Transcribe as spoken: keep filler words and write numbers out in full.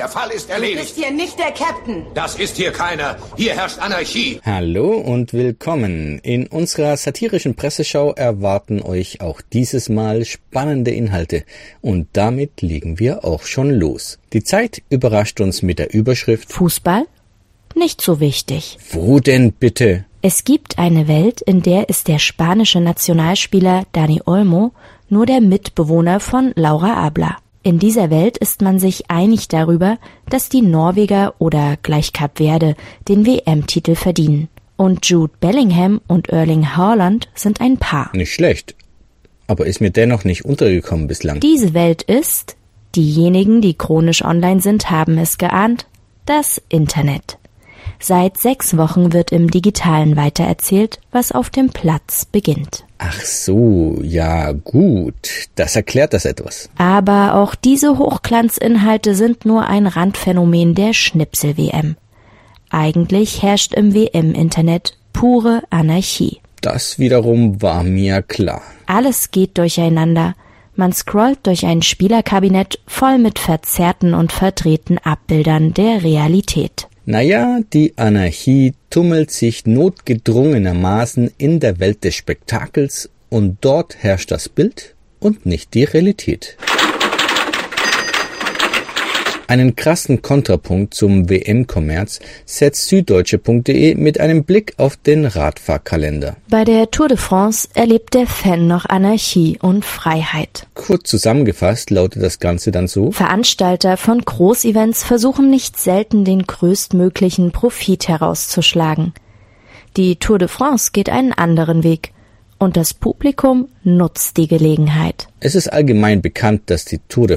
Der Fall ist erledigt. Du bist hier nicht der Captain. Das ist hier keiner. Hier herrscht Anarchie. Hallo und willkommen. In unserer satirischen Presseschau erwarten euch auch dieses Mal spannende Inhalte. Und damit legen wir auch schon los. Die Zeit überrascht uns mit der Überschrift Fußball? Nicht so wichtig. Wo denn bitte? Es gibt eine Welt, in der ist der spanische Nationalspieler Dani Olmo nur der Mitbewohner von Laura Abla. In dieser Welt ist man sich einig darüber, dass die Norweger oder gleich Kap Verde den W M-Titel verdienen. Und Jude Bellingham und Erling Haaland sind ein Paar. Nicht schlecht, aber ist mir dennoch nicht untergekommen bislang. Diese Welt ist, diejenigen, die chronisch online sind, haben es geahnt, das Internet. Seit sechs Wochen wird im Digitalen weitererzählt, was auf dem Platz beginnt. Ach so, ja gut, das erklärt das etwas. Aber auch diese Hochglanzinhalte sind nur ein Randphänomen der Schnipsel-W M. Eigentlich herrscht im W M-Internet pure Anarchie. Das wiederum war mir klar. Alles geht durcheinander. Man scrollt durch ein Spielerkabinett voll mit verzerrten und verdrehten Abbildern der Realität. Naja, die Anarchie tummelt sich notgedrungenermaßen in der Welt des Spektakels und dort herrscht das Bild und nicht die Realität. Einen krassen Kontrapunkt zum W M-Kommerz setzt süddeutsche punkt de mit einem Blick auf den Radfahrkalender. Bei der Tour de France erlebt der Fan noch Anarchie und Freiheit. Kurz zusammengefasst lautet das Ganze dann so: Veranstalter von Großevents versuchen nicht selten, den größtmöglichen Profit herauszuschlagen. Die Tour de France geht einen anderen Weg. Und das Publikum nutzt die Gelegenheit. Es ist allgemein bekannt, dass die Tour de